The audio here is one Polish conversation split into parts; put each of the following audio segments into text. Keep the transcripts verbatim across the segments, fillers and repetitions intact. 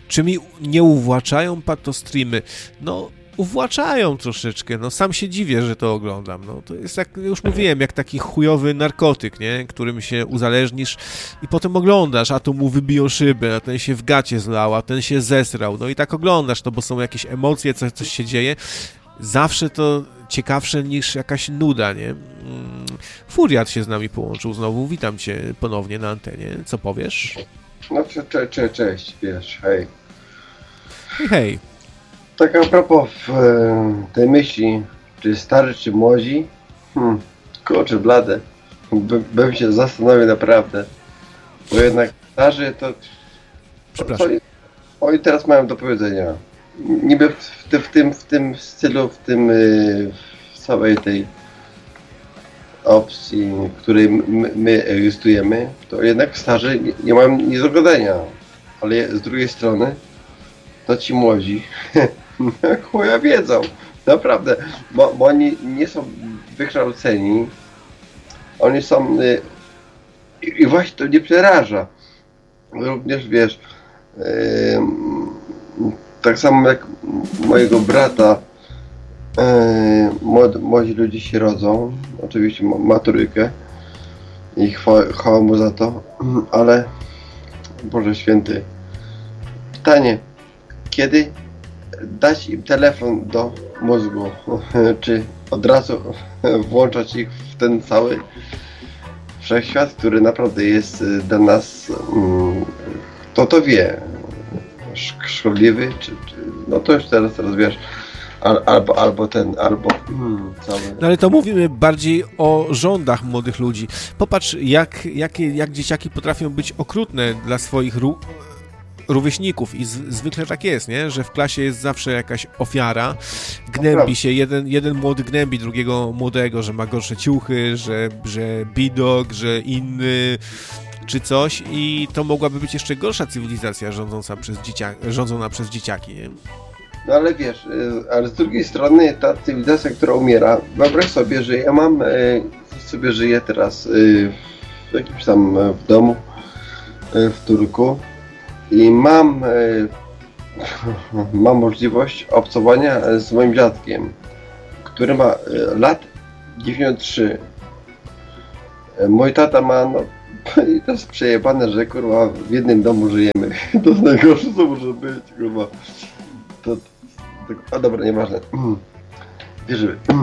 Czy mi nie uwłaczają patostreamy? No, uwłaczają troszeczkę, no sam się dziwię, że to oglądam, no to jest jak, już mówiłem, jak taki chujowy narkotyk, nie, którym się uzależnisz i potem oglądasz, a tu mu wybiją szybę, a ten się w gacie zlał, a ten się zesrał, no i tak oglądasz, no bo są jakieś emocje, coś, coś się dzieje, zawsze to ciekawsze niż jakaś nuda, nie. Furiat się z nami połączył znowu, witam cię ponownie na antenie, co powiesz? No cze, cze, cze, cześć, wiesz, hej. Hej, hej. Tak a propos e, tej myśli, czy stary, czy młodzi, hmm, kurczę blade, By, bym się zastanowił naprawdę, bo jednak starzy to, to co oni teraz mają do powiedzenia, niby w, w, w, tym, w tym stylu, w tym, w całej tej opcji, w której my, my egzystujemy, to jednak starzy nie, nie mają nic do gadania, ale z drugiej strony to ci młodzi chuja wiedzą, naprawdę, bo, bo oni nie są wykształceni, oni są y, i właśnie to mnie przeraża, również wiesz, y, tak samo jak mojego brata, y, młod, młodzi ludzie się rodzą, oczywiście ma, ma trójkę i chwała, chwała mu za to, ale Boże Święty, pytanie, kiedy dać im telefon do mózgu, czy od razu włączać ich w ten cały wszechświat, który naprawdę jest dla nas, kto to wie, szkodliwy, czy, czy no to już teraz, teraz wiesz, al, albo, albo ten, albo hmm, cały... No ale to mówimy bardziej o rządach młodych ludzi. Popatrz, jak, jak, jak dzieciaki potrafią być okrutne dla swoich ró- rówieśników i z, zwykle tak jest, nie? Że w klasie jest zawsze jakaś ofiara, gnębi się, jeden, jeden młody gnębi drugiego młodego, że ma gorsze ciuchy, że, że bidok, że inny, czy coś i to mogłaby być jeszcze gorsza cywilizacja rządząca przez dzieciaki, rządzona przez dzieciaki, nie? No ale wiesz, ale z drugiej strony ta cywilizacja, która umiera, wyobraź sobie, że ja mam, sobie żyję teraz w jakimś tam w domu w Turku i mam, mam możliwość obcowania z moim dziadkiem, który ma lat dziewięćdziesiąt trzy. Mój tata ma, no i to jest przejebane, że kurwa w jednym domu żyjemy. To jest najgorsze, co może być, kurwa. To, to, a dobra, nieważne. Wiesz,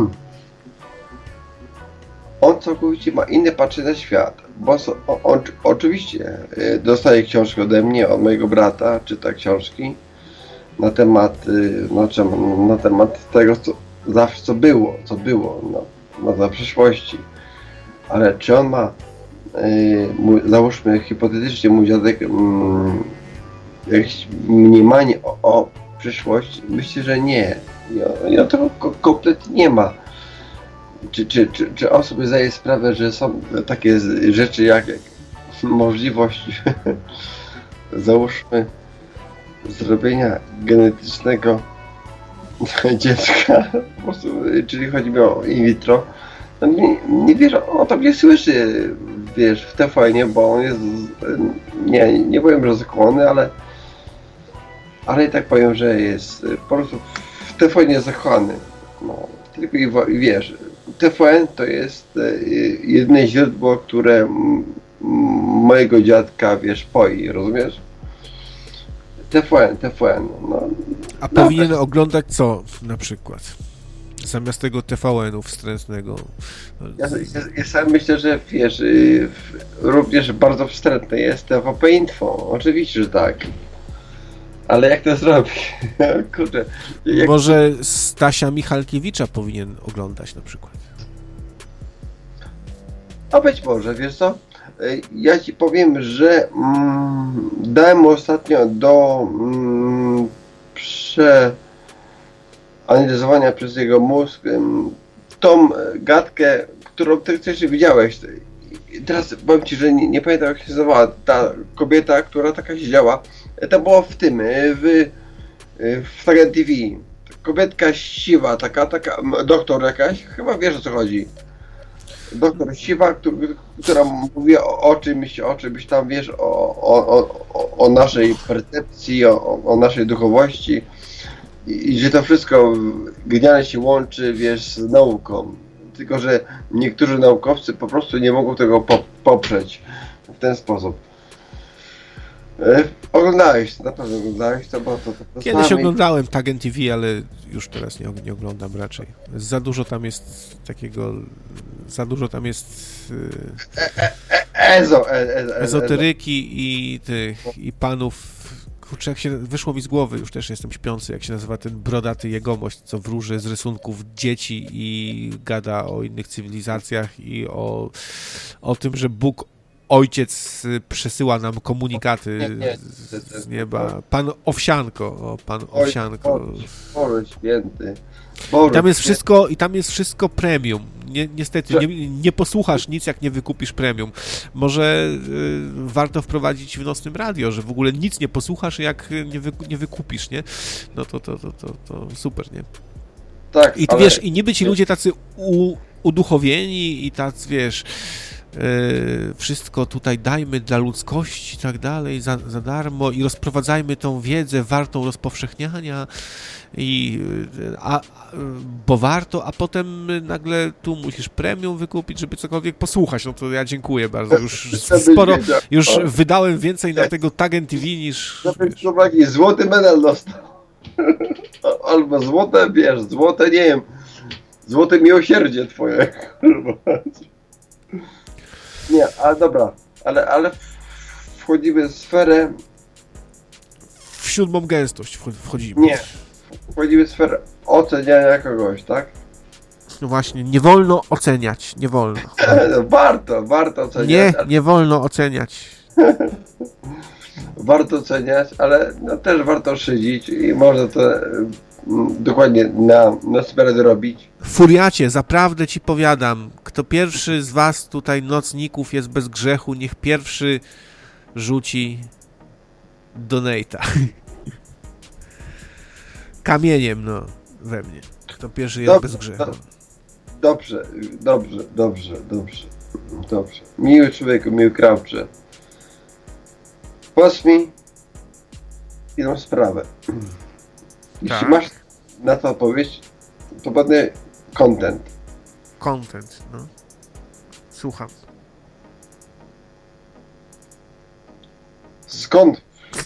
on całkowicie ma inne patrzenie na świat, bo on, on oczywiście dostaje książkę ode mnie, od mojego brata, czyta książki na temat, no, na temat tego, co zawsze co było, co było, no, no za przyszłości. Ale czy on ma, mój, załóżmy hipotetycznie, mój dziadek mm, jakieś mniemanie o, o przyszłości? Myślę, że nie. I on tego kompletnie nie ma. Czy, czy, czy, czy on sobie zdaje sprawę, że są takie rzeczy jak możliwość załóżmy zrobienia genetycznego dziecka, po prostu, czyli chodzi mi o in vitro. No nie, nie wiesz, on tam nie słyszy, wiesz, w T V N-ie, bo on jest, nie, nie powiem, że zakochany, ale ale i tak powiem, że jest po prostu w T V N-ie zakochany. No, tylko i, i wiesz, T V N to jest jedyne źródło, które m, mojego dziadka, wiesz, poi, rozumiesz? T V N, T V N, no. A powinien no, oglądać co na przykład? Zamiast tego T V N-u wstrętnego. Ja, ja, ja sam myślę, że wiesz, y, również bardzo wstrętne jest T V P Info. Oczywiście, że tak. Ale jak to zrobić? Kurde. Jak... Może Stasia Michalkiewicza powinien oglądać na przykład. A być może, wiesz co? Ja ci powiem, że mm, dałem ostatnio do mm, przeanalizowania przez jego mózg mm, tą gadkę, którą ty wcześniej widziałeś. I teraz powiem ci, że nie, nie pamiętam, jak się nazywała ta kobieta, która taka siedziała. To było w tym, w, w T V. Kobietka siwa, taka, taka, doktor jakaś, chyba wiesz, o co chodzi. doktor Siwa, który, która mówi o, o czymś, o czymś tam, wiesz, o, o, o, o naszej percepcji, o, o naszej duchowości i, i że to wszystko genialnie się łączy, wiesz, z nauką. Tylko że niektórzy naukowcy po prostu nie mogą tego po, poprzeć w ten sposób. E, oglądałeś, na pewno oglądałeś to, bo to, to, to Kiedyś sami... oglądałem Tagen T V, ale już teraz nie, nie oglądam raczej. Za dużo tam jest takiego, za dużo tam jest E, e, e, ezo, e, e, e, ezoteryki i tych, i panów. Kurczę, jak się wyszło mi z głowy, już też jestem śpiący, jak się nazywa ten brodaty jegomość, co wróży z rysunków dzieci i gada o innych cywilizacjach i o, o tym, że Bóg Ojciec przesyła nam komunikaty Nie, nie, z, z nieba. Pan Owsianko, o, pan Oj, Owsianko. Boże święty. Boże I tam jest święty. wszystko, i tam jest wszystko premium. Nie, niestety, nie, nie posłuchasz nic, jak nie wykupisz premium. Może y, warto wprowadzić w nocnym radio, że w ogóle nic nie posłuchasz, jak nie, wy, nie wykupisz, nie? No to, to, to, to, to super, nie? Tak, I ty ale... wiesz, i niby ci ludzie tacy u, uduchowieni i tacy, wiesz, yy, wszystko tutaj dajmy dla ludzkości i tak dalej, za, za darmo i rozprowadzajmy tą wiedzę wartą rozpowszechniania i a, bo warto, a potem nagle tu musisz premium wykupić, żeby cokolwiek posłuchać. No to ja dziękuję bardzo. Już sporo, już wydałem więcej na tego Tagen T V niż... Człowiek złoty medal dostał. Albo złote, wiesz, złote, nie wiem, złote miłosierdzie twoje. Nie, ale dobra, ale, ale wchodzimy w sferę... W siódmą gęstość wchodzimy. Nie, wchodzimy w sferę oceniania kogoś, tak? No właśnie, nie wolno oceniać, nie wolno. No, warto, warto oceniać. Nie, nie wolno oceniać. Warto oceniać, ale no, też warto szydzić i można to mm, dokładnie na, na sferę robić. Furiacie, zaprawdę ci powiadam, kto pierwszy z was tutaj nocników jest bez grzechu, niech pierwszy rzuci donate'a. Kamieniem, no, we mnie. Kto pierwszy jest Dobrze, bez grzechu. do, dobrze, dobrze, dobrze, dobrze, dobrze. Miły człowieku, miły krawcze. Powiedz mi jedną sprawę. Jeśli Tak. masz na to odpowiedź, to będę content. Content, no. Słucham. Skąd